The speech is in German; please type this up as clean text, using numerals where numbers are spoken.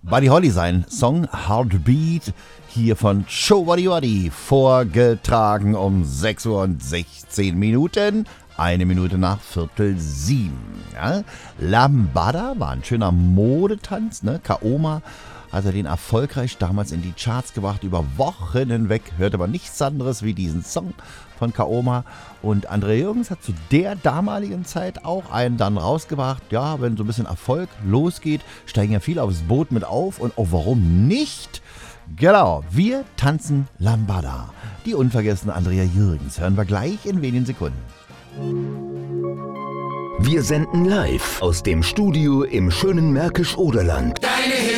Buddy Holly sein Song Heartbeat hier von Show Waddy Waddy, vorgetragen um 6 Uhr und 16 Minuten, 1 Minute nach 6:45. Ja? Lambada war ein schöner Modetanz, ne? Kaoma hat er den erfolgreich damals in die Charts gebracht, über Wochen hinweg, hörte man nichts anderes wie diesen Song von Kaoma. Und André Jürgens hat zu der damaligen Zeit auch einen dann rausgebracht, ja, wenn so ein bisschen Erfolg losgeht, steigen ja viele aufs Boot mit auf und auch warum nicht? Genau, wir tanzen Lambada. Die unvergessene Andrea Jürgens hören wir gleich in wenigen Sekunden. Wir senden live aus dem Studio im schönen Märkisch-Oderland.